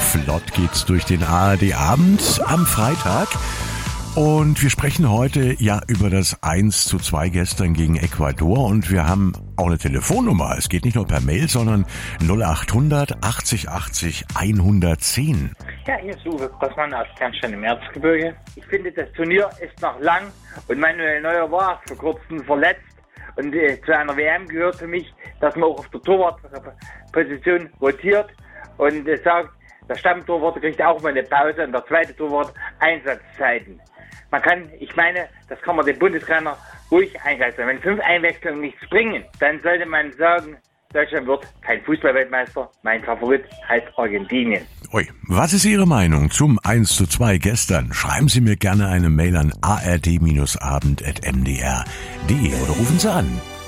Flott geht's durch den ARD-Abend am Freitag. Und wir sprechen heute ja über das 1:2 gestern gegen Ecuador. Und wir haben auch eine Telefonnummer. Es geht nicht nur per Mail, sondern 0800 80 80 110. Ja, hier ist Uwe Grossmann aus Kernstein im Erzgebirge. Ich finde, das Turnier ist noch lang und Manuel Neuer war vor kurzem verletzt. Und zu einer WM gehört für mich, dass man auch auf der Torwartposition rotiert und sagt, der Stammtorwart kriegt auch mal eine Pause und der zweite Torwart Einsatzzeiten. Das kann man dem Bundestrainer ruhig einsetzen. Wenn 5 Einwechslungen nichts bringen, dann sollte man sagen, Deutschland wird kein Fußballweltmeister. Mein Favorit heißt Argentinien. Ui, was ist Ihre Meinung zum 1:2 gestern? Schreiben Sie mir gerne eine Mail an ard-abend@mdr.de oder rufen Sie an